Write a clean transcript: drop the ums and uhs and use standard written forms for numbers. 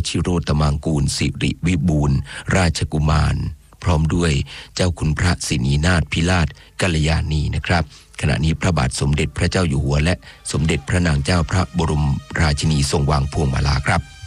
ชิโรตมังกูลสิริวิบูลย์ราชกุมารพร้อมด้วยเจ้าคุณพระสินีนาถพิราชกัลยาณีนะครับขณะนี้พระบาทสมเด็จพระเจ้าอยู่หัวและสมเด็จพระนางเจ้าพระบรมราชินีทรงวางพวงมาลาครับ